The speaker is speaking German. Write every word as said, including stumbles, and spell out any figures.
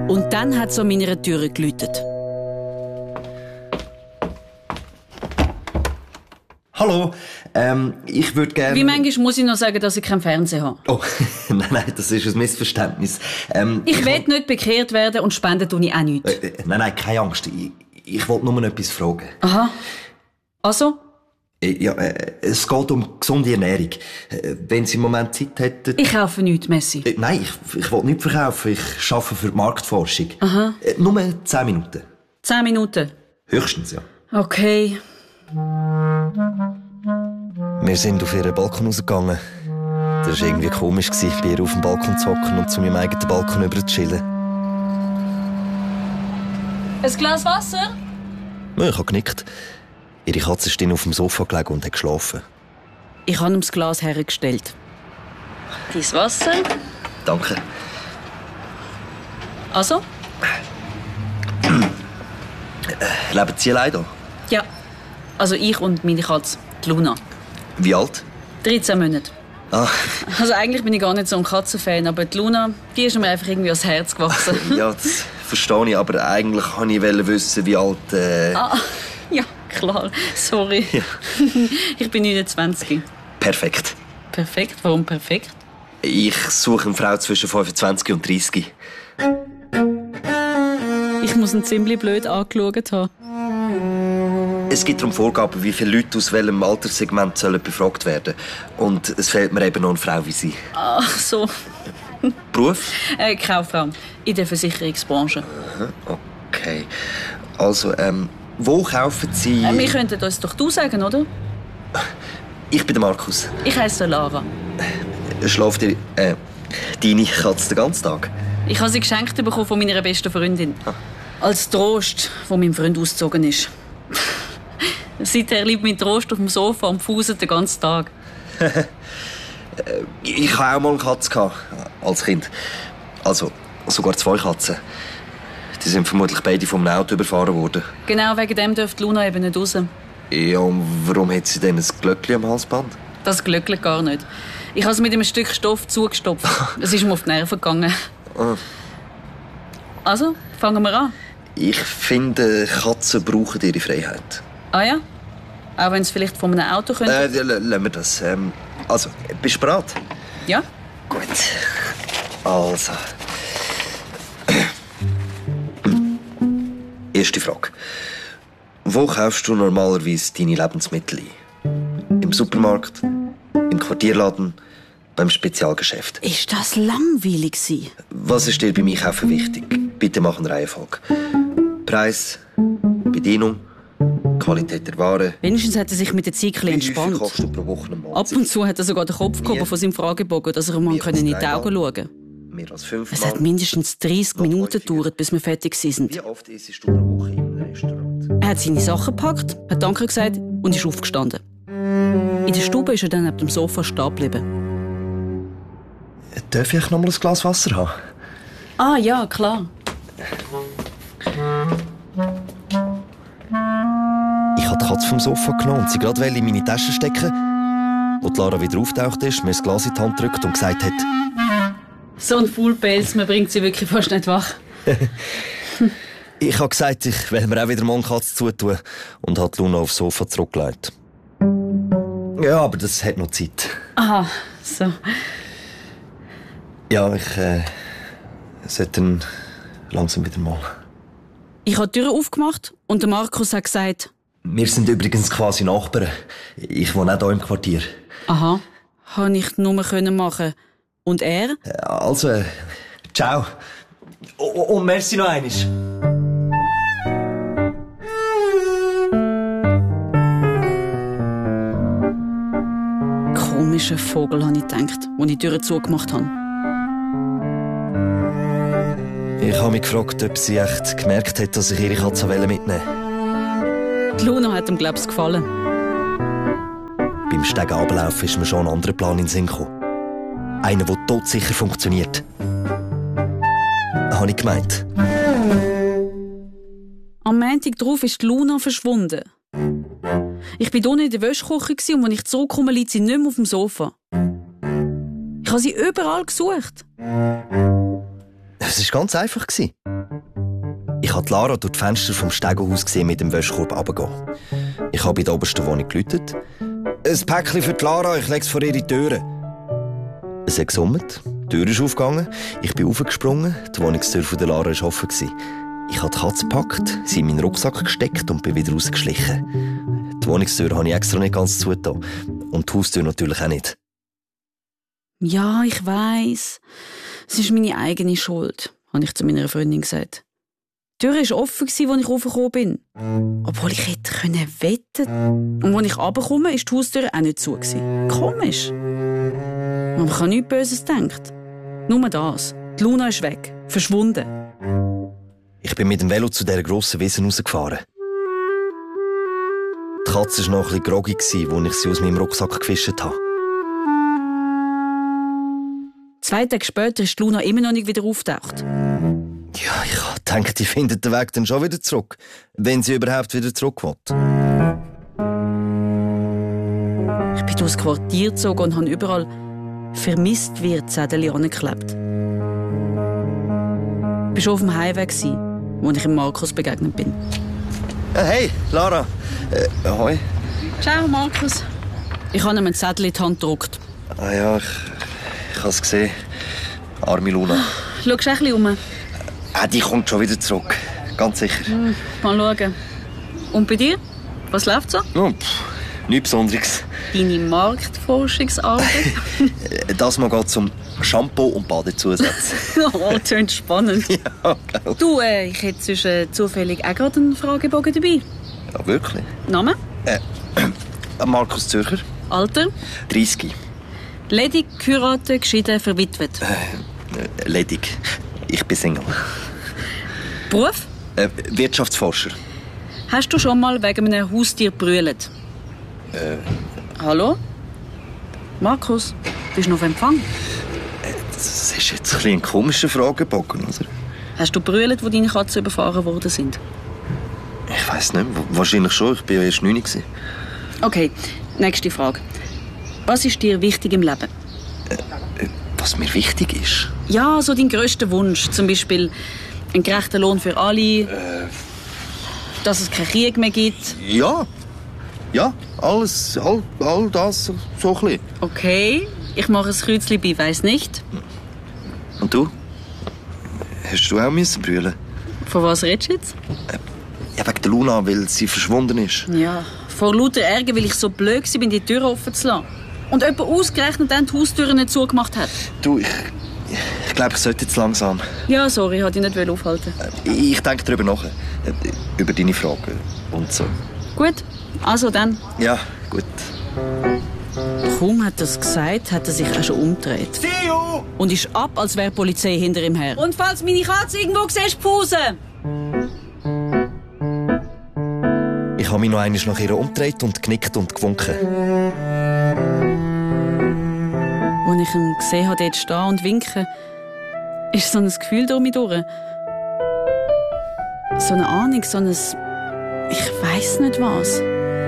Und dann hat es an meiner Tür geläutet. Hallo, ähm, ich würde gerne... Wie manchmal muss ich noch sagen, dass ich keinen Fernseher habe? Oh, nein, nein, das ist ein Missverständnis. Ähm, ich ich will nicht bekehrt werden und spenden tue ich auch nichts. Äh, nein, nein, keine Angst. Ich, ich wollte nur etwas fragen. Aha. Also? Äh, ja, äh, es geht um gesunde Ernährung. Äh, wenn Sie im Moment Zeit hätten... Ich kaufe nichts, Messi. Äh, nein, ich, ich will nichts verkaufen. Ich arbeite für die Marktforschung. Aha. Äh, nur zehn Minuten. Zehn Minuten? Höchstens, ja. Okay. Wir sind auf ihren Balkon rausgegangen. Das war irgendwie komisch, bei ihr auf dem Balkon zu hocken und zu meinem eigenen Balkon über zu chillen. Ein Glas Wasser? Ja, ich habe genickt. Ihre Katze ist auf dem Sofa gelegen und hat geschlafen. Ich habe ihm das Glas hergestellt. Dein Wasser? Danke. Also? Äh, leben Sie allein hier? Ja. Also ich und meine Katze, die Luna. Wie alt? dreizehn Monate. Ah. Also eigentlich bin ich gar nicht so ein Katzenfan, aber die Luna, die ist mir einfach irgendwie ans Herz gewachsen. Ja, das verstehe ich, aber eigentlich wollte ich wissen, wie alt... Äh... Ah, ja, klar. Sorry. Ja. Ich bin neunundzwanzig. Perfekt. Perfekt? Warum perfekt? Ich suche eine Frau zwischen fünfundzwanzig und dreißig. Ich muss ihn ziemlich blöd angeschaut haben. Es gibt darum Vorgaben, wie viele Leute aus welchem Alterssegment sollen befragt werden. Und es fehlt mir eben noch eine Frau wie Sie. Ach so. Beruf? Äh, Kauffrau. In der Versicherungsbranche. Okay. Also, ähm, wo kaufen Sie... Äh, wir könnten uns doch du sagen, oder? Ich bin der Markus. Ich heisse Lara. Schlaft ihr... Äh, deine Katze den ganzen Tag? Ich habe sie geschenkt bekommen von meiner besten Freundin. Ah. Als Trost, wo mein Freund ausgezogen ist. Seither liegt mein Trost auf dem Sofa und fuselt den ganzen Tag. Ich hatte auch mal eine Katze als Kind. Also, sogar zwei Katzen. Die sind vermutlich beide vom Auto überfahren worden. Genau wegen dem dürfte Luna eben nicht raus. Ja, und warum hat sie denn ein Glöckchen am Halsband? Das glücklich gar nicht. Ich habe es mit einem Stück Stoff zugestopft. Es ist mir auf die Nerven gegangen. Ah. Also, fangen wir an. Ich finde, Katzen brauchen ihre Freiheit. Ah ja? Auch wenn es vielleicht von einem Auto könnte? Äh, lassen wir das. Ähm, also, bist du bereit? Ja. Gut. Also. Erste Frage. Wo kaufst du normalerweise deine Lebensmittel ein? Im Supermarkt? Im Quartierladen? Beim Spezialgeschäft? Ist das langweilig gewesen? Was ist dir beim Einkaufen wichtig? Bitte mach eine Reihenfolge. Preis, Bedienung, Qualität der Ware. Wenigstens hat er sich mit der Zeit ein bisschen entspannt. Wie häufig kochst du pro Woche eine Ab und zu hat er sogar den Kopf gehoben von seinem Fragebogen, dass er einem Mann in die Augen schauen konnte. Mehr als fünfmal. Es hat mindestens dreißig Minuten gedauert, bis wir fertig waren. Wie oft isst du pro Woche im Restaurant? Er hat seine Sachen gepackt, hat Danke gesagt und ist aufgestanden. In der Stube ist er dann neben dem Sofa stehen geblieben. Darf ich noch mal ein Glas Wasser haben? Ah ja, klar. Ich habe die Katze vom Sofa genommen und sie gerade in meine Tasche stecken, wo die Lara wieder auftaucht ist, mir das Glas in die Hand drückt und gesagt hat: So ein Fullpelz, man bringt sie wirklich fast nicht wach. Ich habe gesagt, ich will mir auch wieder mal eine Katze zutun und hat Luna aufs Sofa zurückgelegt. Ja, aber das hat noch Zeit. Aha, so. Ja, ich äh, sollte dann langsam wieder mal. Ich habe die Tür aufgemacht und der Markus hat gesagt: Wir sind übrigens quasi Nachbarn. Ich wohne auch hier im Quartier. Aha, habe ich nur machen können. Und er? Also, äh, ciao. Und, und merci noch einmal. Komischer Vogel, habe ich gedacht, als ich die Tür zugemacht habe. Ich habe mich gefragt, ob sie echt gemerkt hat, dass ich ihre Katze mitnehmen wollte. Die Luna hat ihm, glaube ich, gefallen. Beim Stegen runterlaufen ist mir schon ein anderer Plan in den Sinn gekommen. Einer, der todsicher funktioniert. Habe ich gemeint. Am Montag darauf ist die Luna verschwunden. Ich war unten in der Wäschküche und als ich zurückkomme, liegt sie nicht mehr auf dem Sofa. Ich habe sie überall gesucht. Es war ganz einfach. habe Lara durch die Fenster vom Stegenhaus gesehen mit dem Wäschkorb runtergehen. Ich habe in der obersten Wohnung geläutet. «Ein Päckchen für die Lara, ich lege es vor ihre Türe.» Es hat gesummt, die Tür ist aufgegangen, ich bin aufgesprungen, die Wohnungstür von der Lara war offen. Ich habe die Katze gepackt, sie in meinen Rucksack gesteckt und bin wieder rausgeschlichen. Die Wohnungstür habe ich extra nicht ganz zugetan. Und die Haustür natürlich auch nicht. Ja, ich weiss. Es ist meine eigene Schuld, habe ich zu meiner Freundin gesagt. Die Tür war offen, als ich raufgekommen bin. Obwohl ich hätte wetten können. Und als ich runterkomme, war die Haustür auch nicht zu. Komisch. Aber ich habe nichts Böses gedacht. Nur das. Die Luna ist weg. Verschwunden. Ich bin mit dem Velo zu dieser grossen Wiese rausgefahren. Die Katze war noch ein bisschen groggy, als ich sie aus meinem Rucksack gefischt habe. Zwei Tage später ist die Luna immer noch nicht wieder aufgetaucht. Ja, ich denke, die findet den Weg dann schon wieder zurück. Wenn sie überhaupt wieder zurück will. Ich bin durchs Quartier gezogen und habe überall «Vermisst wird» Zettel angeklebt. Ich war schon auf dem Highway, als ich dem Markus begegnet bin. Hey, Lara. Äh, ahoi. Ciao, Markus. Ich habe ihm einen Zettel in die Hand gedrückt. Ah ja, ich, ich habe es gesehen. Arme Luna. Schaust du ein bisschen um? Ah, die kommt schon wieder zurück. Ganz sicher. Hm, mal schauen. Und bei dir? Was läuft so? Oh, pff, nichts Besonderes. Deine Marktforschungsarbeit? Das mal geht zum Shampoo und Badezusatz. Oh, das klingt spannend. Ja, genau. Du, äh, ich hätte zwischen zufällig auch gerade einen Fragebogen dabei. Ja, wirklich? Name? Äh, Markus Zürcher. Alter? dreißig. Ledig, geheiratet, geschieden, verwitwet. Äh, ledig. Ich bin Single. Beruf? Äh, Wirtschaftsforscher. Hast du schon mal wegen einem Haustier gebrüllt? Äh. Hallo? Markus, bist du noch auf Empfang? Das ist jetzt ein, bisschen ein komischer Fragebogen, oder? Hast du gebrüllt, wo deine Katzen überfahren worden sind? Ich weiss nicht. Wahrscheinlich schon. Ich war ja erst neun. Okay, nächste Frage. Was ist dir wichtig im Leben? Äh, was mir wichtig ist? Ja, so dein grösster Wunsch. Zum Beispiel einen gerechten Lohn für alle. Äh. Dass es keinen Krieg mehr gibt. Ja. Ja, alles, all, all das so, so ein bisschen. Okay, ich mache ein Kreuzchen bei «Weiss nicht». Und du? Hast du auch müssen brüllen? Von was redest du jetzt? Äh, ja, wegen der Luna, weil sie verschwunden ist. Ja, vor lauter Ärger, weil ich so blöd war, die Tür offen zu lassen. Und jemand ausgerechnet dann die Haustür nicht zugemacht hat. Du, ich, ich glaube, ich sollte jetzt langsam. Ja, sorry, ich wollte dich nicht aufhalten. Äh, ich denke darüber nach. Äh, über deine Fragen und so. Gut, also dann. Ja, gut. Kaum hat er es gesagt, hat er sich auch schon umgedreht. Theo! Und ist ab, als wäre die Polizei hinter ihm her. Und falls meine Katze irgendwo siehst, Pause! Ich habe mich noch einmal nach ihr umgedreht und genickt und gewunken. Als ich ihn gesehen habe, dort stehen und winken, ist so ein Gefühl durch mich durch. So eine Ahnung, so ein... Ich weiss nicht was.